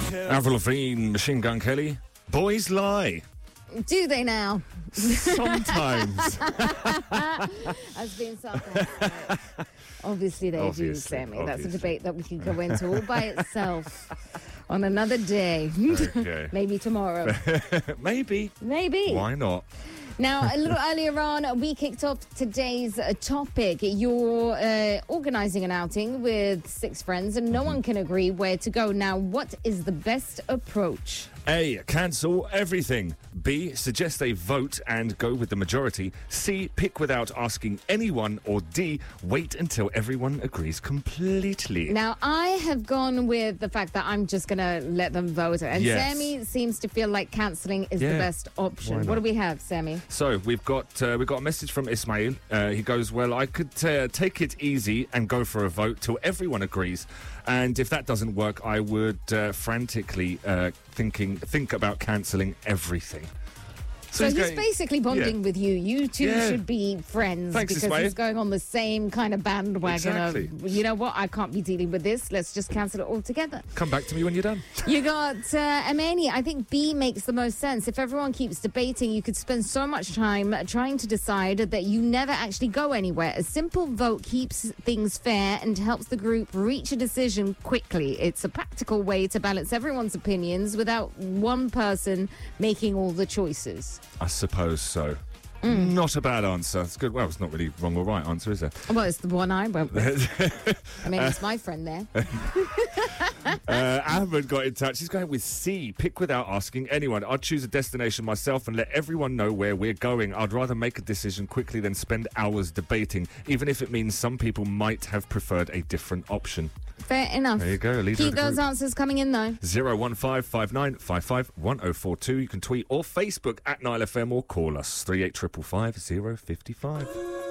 Avril Lavigne, Machine Gun Kelly. Boys lie. Do they now? Sometimes. As being sarcastic. Obviously they do, Sammy. That's a debate that we could go into all by itself on another day. Okay. Maybe tomorrow. Maybe. Why not? Now, a little earlier on, we kicked off today's topic. You're organising an outing with 6 friends and no one can agree where to go. Now, what is the best approach? A, cancel everything. B, suggest a vote and go with the majority. C, pick without asking anyone. Or D, wait until everyone agrees completely. Now, I have gone with the fact that I'm just going to let them vote. And Yes. Sammy seems to feel like cancelling is the best option. Why What not? do we have, Sammy? So we've got a message from Ismail. He goes, well, I could take it easy and go for a vote till everyone agrees. And if that doesn't work, I would frantically think about cancelling everything. So he's basically bonding with you. You two should be friends. Thanks, because Ismail. he's going on the same kind of bandwagon Exactly. of, you know what, I can't be dealing with this. Let's just cancel it all together. Come back to me when you're done. You got Amani. I think B makes the most sense. If everyone keeps debating, you could spend so much time trying to decide that you never actually go anywhere. A simple vote keeps things fair and helps the group reach a decision quickly. It's a practical way to balance everyone's opinions without one person making all the choices. I suppose so. Not a bad answer. It's good. Well, it's not really wrong or right answer, is there? Well, it's the one I went with. I mean, it's my friend there. Ahmed got in touch. He's going with C, pick without asking anyone. I'd choose a destination myself and let everyone know where we're going. I'd rather make a decision quickly than spend hours debating, even if it means some people might have preferred a different option. Fair enough. There you go. Leader Keep of the those group. answers coming in, though. 01559551042. You can tweet or Facebook at Nile FM or call us 38555 055.